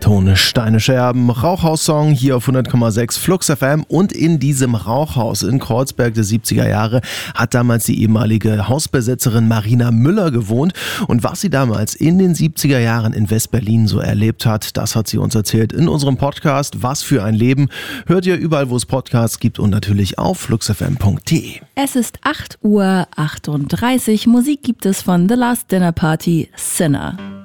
Ton Steine Scherben, Rauchhaus-Song hier auf 100,6 Flux FM. Und in diesem Rauchhaus in Kreuzberg der 70er Jahre hat damals die ehemalige Hausbesetzerin Marina Müller gewohnt. Und was sie damals in den 70er Jahren in West-Berlin so erlebt hat, das hat sie uns erzählt in unserem Podcast Was für ein Leben. Hört ihr überall, wo es Podcasts gibt und natürlich auf fluxfm.de. Es ist 8:38 Uhr. Musik gibt es von The Last Dinner Party, Sinner.